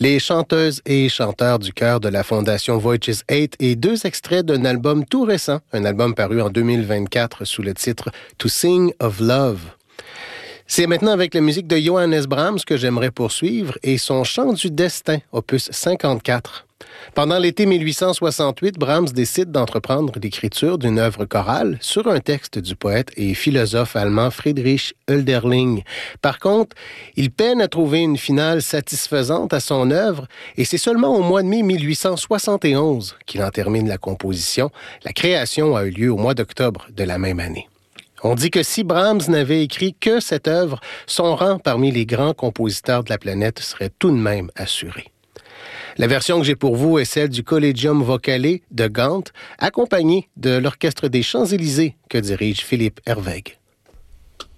les chanteuses et chanteurs du chœur de la Fondation Voices 8 et 2 extraits d'un album tout récent, un album paru en 2024 sous le titre « To Sing of Love ». C'est maintenant avec la musique de Johannes Brahms que j'aimerais poursuivre et son Chant du destin, opus 54. Pendant l'été 1868, Brahms décide d'entreprendre l'écriture d'une œuvre chorale sur un texte du poète et philosophe allemand Friedrich Hölderlin. Par contre, il peine à trouver une finale satisfaisante à son œuvre et c'est seulement au mois de mai 1871 qu'il en termine la composition. La création a eu lieu au mois d'octobre de la même année. On dit que si Brahms n'avait écrit que cette œuvre, son rang parmi les grands compositeurs de la planète serait tout de même assuré. La version que j'ai pour vous est celle du Collegium Vocale de Gand, accompagnée de l'Orchestre des Champs-Élysées que dirige Philippe Herwegh.